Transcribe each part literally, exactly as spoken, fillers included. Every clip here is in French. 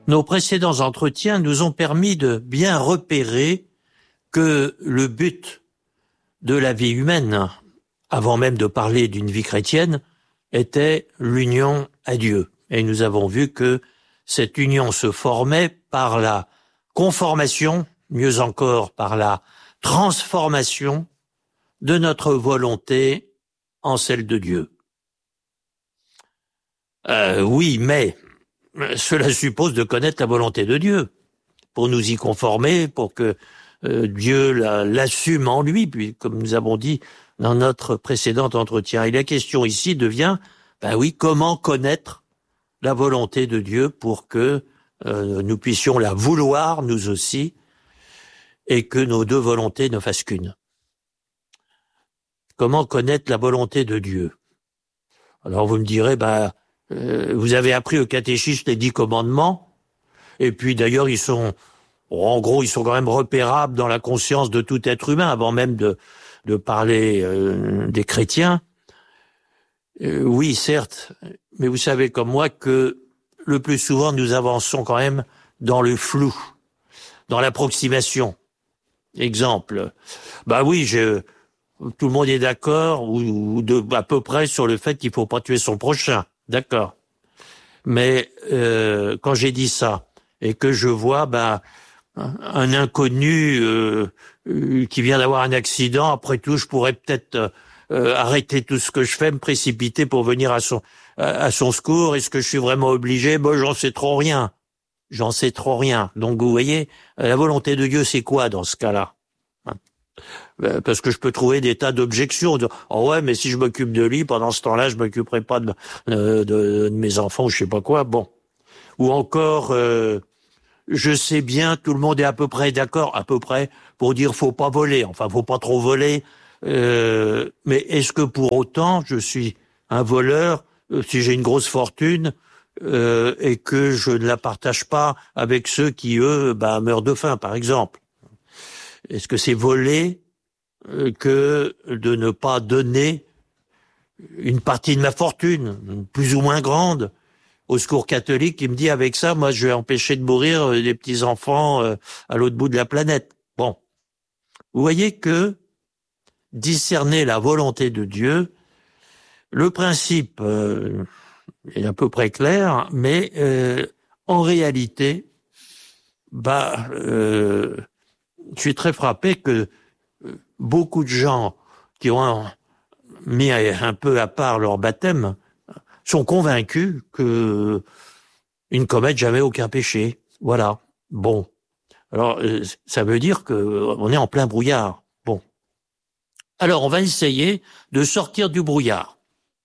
Nos précédents entretiens nous ont permis de bien repérer que le but de la vie humaine, avant même de parler d'une vie chrétienne, était l'union à Dieu. Et nous avons vu que cette union se formait par la conformation, mieux encore par la transformation de notre volonté en celle de Dieu. Euh, oui, mais cela suppose de connaître la volonté de Dieu pour nous y conformer, pour que euh, Dieu la, l'assume en lui, puis comme nous avons dit dans notre précédent entretien. Et la question ici devient, ben oui, comment connaître la volonté de Dieu pour que euh, nous puissions la vouloir, nous aussi, et que nos deux volontés ne fassent qu'une. Comment connaître la volonté de Dieu? Alors vous me direz, ben, euh, vous avez appris au catéchisme les dix commandements, et puis d'ailleurs ils sont, en gros, ils sont quand même repérables dans la conscience de tout être humain, avant même de, de parler euh, des chrétiens. Euh, oui, certes, mais vous savez comme moi que le plus souvent nous avançons quand même dans le flou, dans l'approximation. Exemple, bah oui, je, tout le monde est d'accord ou, ou de, à peu près sur le fait qu'il faut pas tuer son prochain, d'accord. Mais euh, quand j'ai dit ça et que je vois bah un inconnu euh, euh, qui vient d'avoir un accident, après tout, je pourrais peut-être euh, arrêter tout ce que je fais, me précipiter pour venir à son à, à son secours. Est-ce que je suis vraiment obligé? Bon, j'en sais trop rien. J'en sais trop rien. Donc, vous voyez, la volonté de Dieu, c'est quoi dans ce cas-là? Parce que je peux trouver des tas d'objections. De, oh ouais, mais si je m'occupe de lui, pendant ce temps-là, je m'occuperai pas de, de, de, de mes enfants ou je sais pas quoi. Bon. Ou encore, euh, je sais bien, tout le monde est à peu près d'accord, à peu près, pour dire faut pas voler. Enfin, faut pas trop voler. Euh, mais est-ce que pour autant, je suis un voleur, euh, si j'ai une grosse fortune, Euh, et que je ne la partage pas avec ceux qui, eux, bah, meurent de faim, par exemple. Est-ce que c'est voler euh, que de ne pas donner une partie de ma fortune, plus ou moins grande, au Secours catholique qui me dit avec ça, moi, je vais empêcher de mourir euh, des petits-enfants euh, à l'autre bout de la planète. Bon. Vous voyez que discerner la volonté de Dieu, le principe... Euh, est à peu près clair, mais euh, en réalité, bah, euh, je suis très frappé que beaucoup de gens qui ont mis un peu à part leur baptême sont convaincus que ils ne commettent jamais aucun péché. Voilà. Bon. Alors, ça veut dire que on est en plein brouillard. Bon. Alors, on va essayer de sortir du brouillard.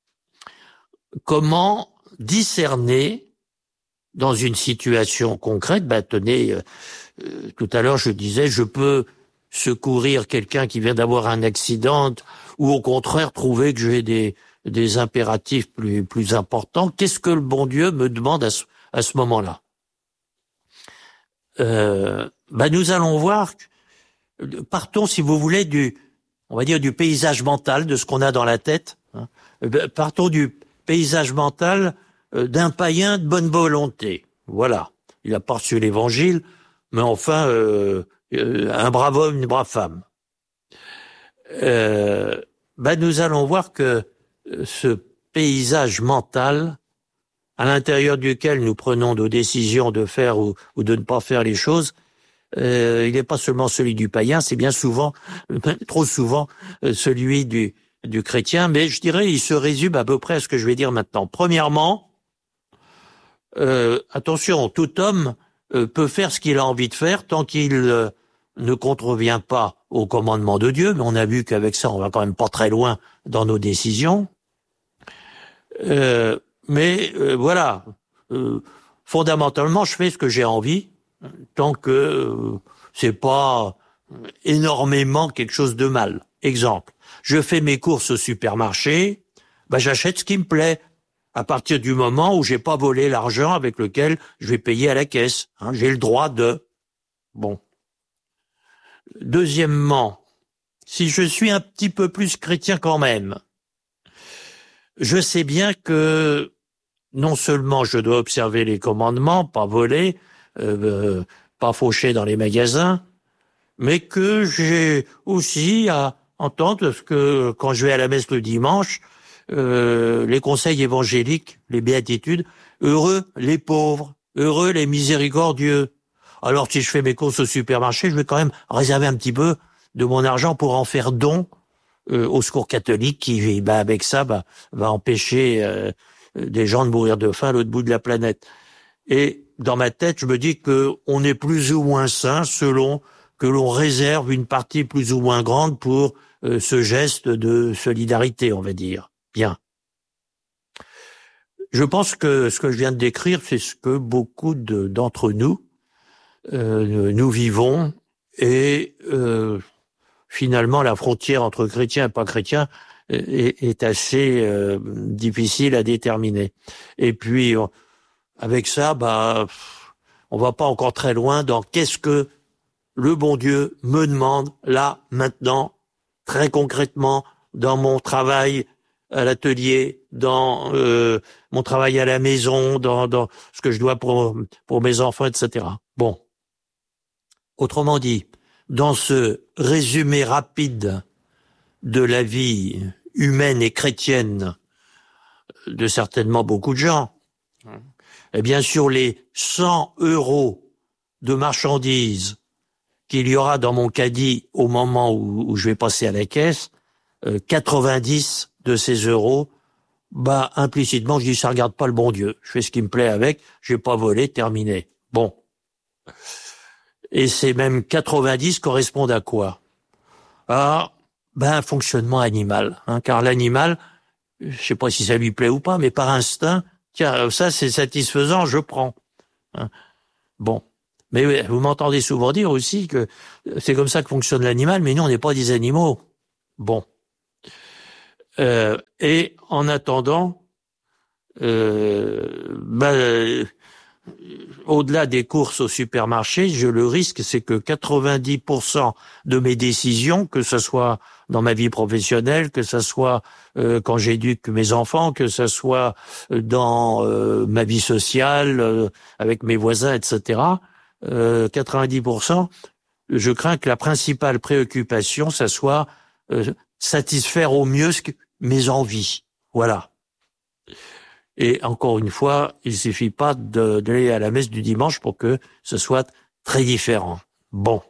Comment discerner dans une situation concrète? Ben, tenez, euh, euh, tout à l'heure je disais, je peux secourir quelqu'un qui vient d'avoir un accident, ou au contraire trouver que j'ai des des impératifs plus plus importants. Qu'est-ce que le bon Dieu me demande à ce, à ce moment-là? Euh, ben, nous allons voir. Partons, si vous voulez, du, on va dire du paysage mental de ce qu'on a dans la tête. Hein. Partons du paysage mental d'un païen de bonne volonté. Voilà. Il a pas reçu l'évangile, mais enfin, euh, euh, un brave homme, une brave femme. Euh, ben nous allons voir que ce paysage mental, à l'intérieur duquel nous prenons nos décisions de faire ou, ou de ne pas faire les choses, euh, il n'est pas seulement celui du païen, c'est bien souvent, trop souvent, celui du du chrétien, mais je dirais il se résume à peu près à ce que je vais dire maintenant. Premièrement, euh, attention, tout homme euh, peut faire ce qu'il a envie de faire tant qu'il euh, ne contrevient pas au commandement de Dieu, mais on a vu qu'avec ça, on va quand même pas très loin dans nos décisions. Euh, mais euh, voilà, euh, fondamentalement, je fais ce que j'ai envie, tant que euh, c'est pas énormément quelque chose de mal. Exemple, je fais mes courses au supermarché, ben j'achète ce qui me plaît, à partir du moment où j'ai pas volé l'argent avec lequel je vais payer à la caisse. Hein, j'ai le droit de... Bon. Deuxièmement, si je suis un petit peu plus chrétien quand même, je sais bien que non seulement je dois observer les commandements, pas voler, euh, pas faucher dans les magasins, mais que j'ai aussi à entendre ce que quand je vais à la messe le dimanche, euh, les conseils évangéliques, les béatitudes, heureux les pauvres, heureux les miséricordieux. Alors si je fais mes courses au supermarché, je vais quand même réserver un petit peu de mon argent pour en faire don euh, au secours catholique qui, bah, avec ça, bah, va empêcher euh, des gens de mourir de faim à l'autre bout de la planète. Et dans ma tête, je me dis que on est plus ou moins sain selon que l'on réserve une partie plus ou moins grande pour euh, ce geste de solidarité, on va dire. Bien. Je pense que ce que je viens de décrire, c'est ce que beaucoup de, d'entre nous, euh, nous vivons, et euh, finalement la frontière entre chrétiens et pas chrétiens est, est assez euh, difficile à déterminer. Et puis, avec ça, bah, on va pas encore très loin dans qu'est-ce que le bon Dieu me demande là, maintenant, très concrètement, dans mon travail à l'atelier, dans euh, mon travail à la maison, dans, dans ce que je dois pour, pour mes enfants, et cetera. Bon. Autrement dit, dans ce résumé rapide de la vie humaine et chrétienne de certainement beaucoup de gens, eh bien, sur les cent euros de marchandises qu'il y aura dans mon caddie au moment où, où je vais passer à la caisse, euh, quatre-vingt-dix de ces euros, bah implicitement je dis ça regarde pas le bon Dieu, je fais ce qui me plaît avec, je vais pas voler, terminé. Bon. Et ces mêmes quatre-vingt-dix correspondent à quoi? À ben un fonctionnement animal, hein, car l'animal, je sais pas si ça lui plaît ou pas, mais par instinct, tiens ça c'est satisfaisant, je prends. Hein. Bon. Mais vous m'entendez souvent dire aussi que c'est comme ça que fonctionne l'animal, mais nous, on n'est pas des animaux. Bon. Euh, et en attendant, euh, ben, euh, au-delà des courses au supermarché, je le risque, c'est que quatre-vingt-dix pour cent de mes décisions, que ce soit dans ma vie professionnelle, que ce soit euh, quand j'éduque mes enfants, que ce soit dans euh, ma vie sociale, euh, avec mes voisins, et cetera, Euh, quatre-vingt-dix pour cent, je crains que la principale préoccupation, ça soit euh, satisfaire au mieux ce que, mes envies. Voilà. Et encore une fois, il suffit pas de, d'aller à la messe du dimanche pour que ce soit très différent. Bon.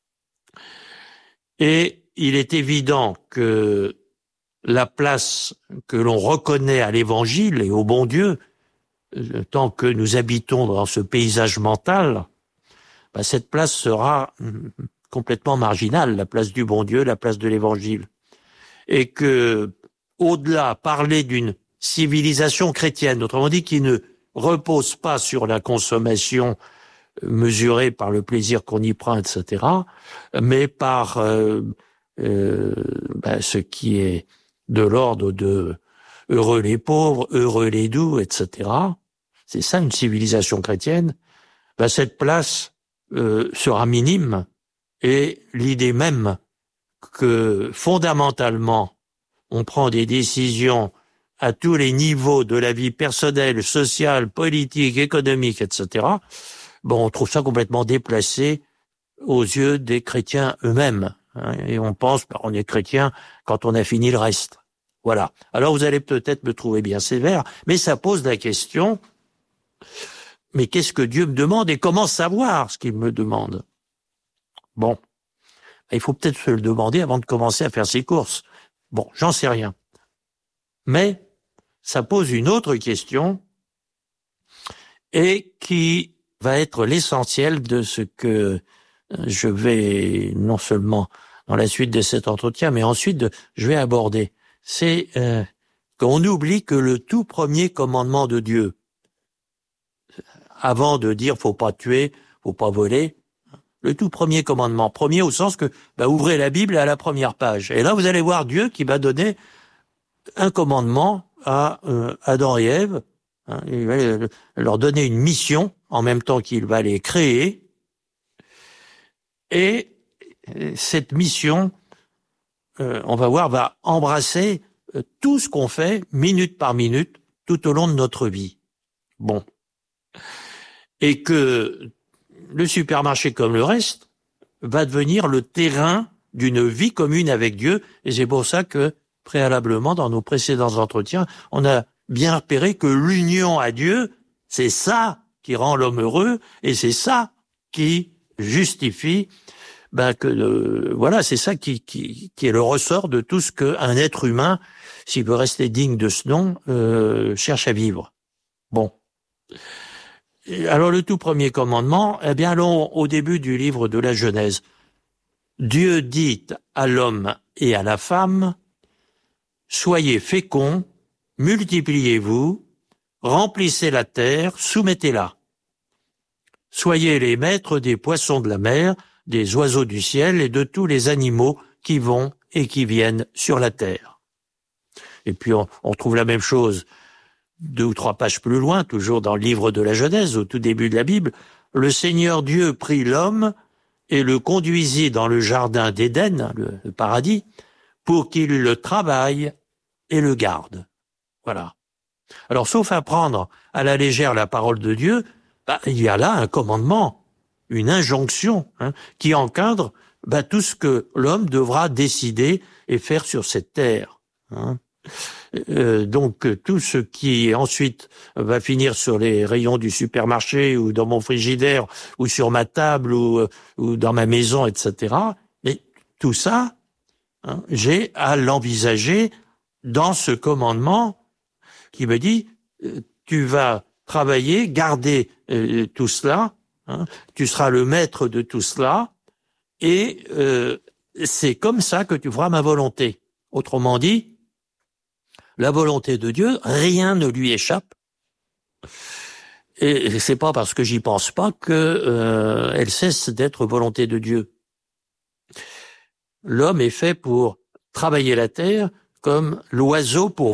Et il est évident que la place que l'on reconnaît à l'Évangile et au bon Dieu, tant que nous habitons dans ce paysage mental, bah, cette place sera complètement marginale, la place du bon Dieu, la place de l'Évangile. Et que, au-delà, parler d'une civilisation chrétienne, autrement dit, qui ne repose pas sur la consommation mesurée par le plaisir qu'on y prend, et cetera, mais par euh, euh, bah, ce qui est de l'ordre de heureux les pauvres, heureux les doux, et cetera. C'est ça une civilisation chrétienne. Bah, cette place Euh, sera minime, et l'idée même que fondamentalement on prend des décisions à tous les niveaux de la vie personnelle, sociale, politique, économique, et cetera, bon, on trouve ça complètement déplacé aux yeux des chrétiens eux-mêmes. Hein, et on pense, bah, on est chrétien quand on a fini le reste. Voilà. Alors vous allez peut-être me trouver bien sévère, mais ça pose la question... Mais qu'est-ce que Dieu me demande et comment savoir ce qu'il me demande? Bon, il faut peut-être se le demander avant de commencer à faire ses courses. Bon, j'en sais rien. Mais ça pose une autre question et qui va être l'essentiel de ce que je vais, non seulement dans la suite de cet entretien, mais ensuite de, je vais aborder. C'est euh, qu'on oublie que le tout premier commandement de Dieu, avant de dire faut pas tuer, faut pas voler, le tout premier commandement, premier au sens que bah, ouvrez la Bible à la première page. Et là, vous allez voir Dieu qui va donner un commandement à euh, Adam et Ève. Hein, il va leur donner une mission en même temps qu'il va les créer. Et cette mission, euh, on va voir, va embrasser euh, tout ce qu'on fait minute par minute tout au long de notre vie. Bon. Et que le supermarché, comme le reste, va devenir le terrain d'une vie commune avec Dieu. Et c'est pour ça que, préalablement, dans nos précédents entretiens, on a bien repéré que l'union à Dieu, c'est ça qui rend l'homme heureux, et c'est ça qui justifie, ben que le, voilà, c'est ça qui, qui, qui est le ressort de tout ce qu'un être humain, s'il veut rester digne de ce nom, euh, cherche à vivre. Bon. Alors le tout premier commandement, eh bien allons au début du livre de la Genèse. Dieu dit à l'homme et à la femme, soyez féconds, multipliez-vous, remplissez la terre, soumettez-la. Soyez les maîtres des poissons de la mer, des oiseaux du ciel et de tous les animaux qui vont et qui viennent sur la terre. Et puis on, on trouve la même chose deux ou trois pages plus loin, toujours dans le livre de la Genèse, au tout début de la Bible. Le Seigneur Dieu prit l'homme et le conduisit dans le jardin d'Éden, le, le paradis, pour qu'il le travaille et le garde. Voilà. Alors, sauf à prendre à la légère la parole de Dieu, bah, il y a là un commandement, une injonction, hein, qui encadre bah, tout ce que l'homme devra décider et faire sur cette terre. Hein. Euh, donc tout ce qui ensuite va finir sur les rayons du supermarché ou dans mon frigidaire ou sur ma table ou, ou dans ma maison, et cetera. Mais tout ça, hein, j'ai à l'envisager dans ce commandement qui me dit euh, tu vas travailler, garder euh, tout cela, hein, tu seras le maître de tout cela et euh, c'est comme ça que tu feras ma volonté. Autrement dit, la volonté de Dieu, rien ne lui échappe. Et c'est pas parce que j'y pense pas que euh, elle cesse d'être volonté de Dieu. L'homme est fait pour travailler la terre comme l'oiseau pour